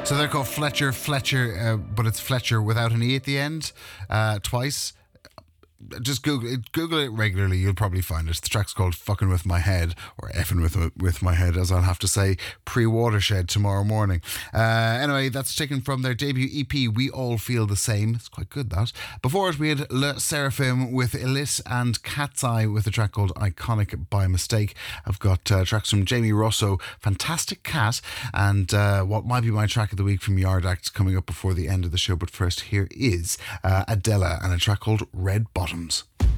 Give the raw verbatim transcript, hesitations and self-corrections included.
So they're called Fletcher, Fletcher, uh, but it's Fletcher without an E at the end, uh, twice. Just Google it, Google it regularly. You'll probably find it. The track's called "Fucking with My Head" or "Effing with with My Head," as I'll have to say pre-Watershed tomorrow morning. Uh, anyway, that's taken from their debut E P, "We All Feel the Same." It's quite good, that. Before it, we had Le Seraphim with Elise and Cat's Eye with a track called "Iconic by Mistake." I've got uh, tracks from Jamie Rosso, "Fantastic Cat," and uh, what might be my track of the week from Yard Act coming up before the end of the show. But first, here is uh, Adela and a track called "Red Bottoms."